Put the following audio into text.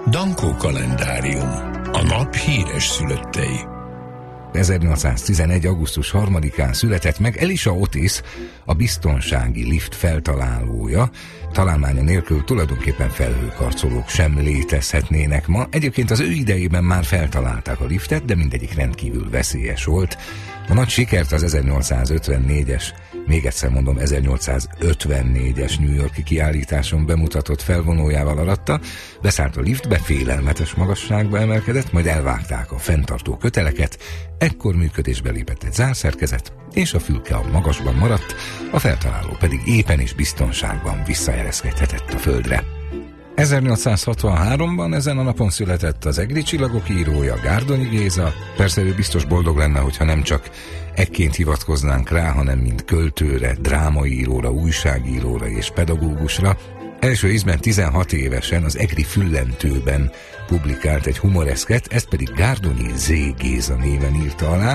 Dankó kalendárium. A nap híres szülöttei. 1811. augusztus 3-án született meg Elisha Otis, a biztonsági lift feltalálója. Találmánya nélkül tulajdonképpen felhőkarcolók sem létezhetnének ma. Egyébként az ő idejében már feltalálták a liftet, de mindegyik rendkívül veszélyes volt. A nagy sikert az 1854-es, még egyszer mondom, 1854-es New York-i kiállításon bemutatott felvonójával aratta, beszállt a liftbe, félelmetes magasságba emelkedett, majd elvágták a fenntartó köteleket, ekkor működésbe lépett egy zárszerkezet, és a fülke a magasban maradt, a feltaláló pedig éppen és biztonságban visszaereszkedhetett a földre. 1863-ban ezen a napon született az Egri csillagok írója, Gárdonyi Géza. Persze ő biztos boldog lenne, hogyha nem csak ekként hivatkoznánk rá, hanem mint költőre, drámaíróra, újságíróra és pedagógusra. Első ízben 16 évesen az Egri Füllentőben publikált egy humoreszket, ezt pedig Gárdonyi Z. Géza néven írta alá.